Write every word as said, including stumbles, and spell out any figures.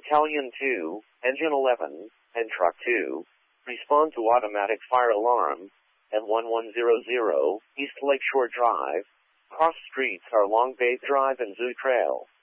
Battalion two, Engine eleven, and Truck two, respond to automatic fire alarm at one one zero zero East Lakeshore Drive. Cross streets are Long Bay Drive and Zoo Trail.